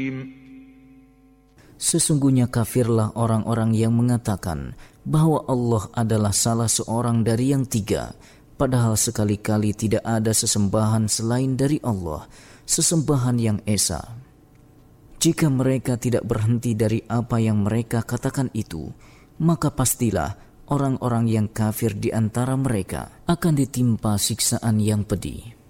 Sesungguhnya kafirlah orang-orang yang mengatakan bahwa Allah adalah salah seorang dari yang tiga, padahal sekali-kali tidak ada sesembahan selain dari Allah, sesembahan yang esa. Jika mereka tidak berhenti dari apa yang mereka katakan itu, maka pastilah orang-orang yang kafir di antara mereka akan ditimpa siksaan yang pedih.